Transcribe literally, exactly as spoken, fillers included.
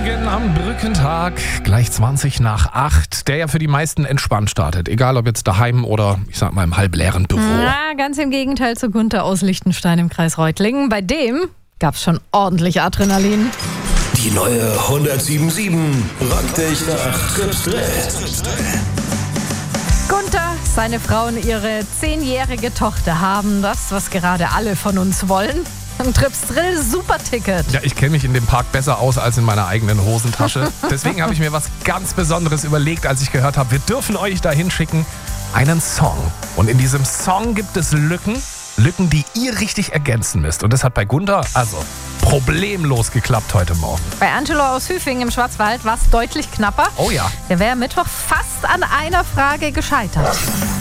Morgen am Brückentag, gleich zwanzig nach acht, der ja für die meisten entspannt startet. Egal ob jetzt daheim oder, ich sag mal, im halbleeren Büro. Na, ganz im Gegenteil zu Gunther aus Liechtenstein im Kreis Reutlingen. Bei dem gab's schon ordentlich Adrenalin. Die neue hundertsieben sieben rockt dich nach Tripsdrill. Gunther, seine Frau und ihre zehnjährige Tochter haben das, was gerade alle von uns wollen. Ein Tripsdrill Superticket. Ja, ich kenne mich in dem Park besser aus als in meiner eigenen Hosentasche. Deswegen habe ich mir was ganz Besonderes überlegt, als ich gehört habe, wir dürfen euch da hinschicken, einen Song. Und in diesem Song gibt es Lücken, Lücken, die ihr richtig ergänzen müsst. Und das hat bei Gunther also problemlos geklappt heute Morgen. Bei Angelo aus Hüfing im Schwarzwald war es deutlich knapper. Oh ja. Der wäre Mittwoch fast an einer Frage gescheitert.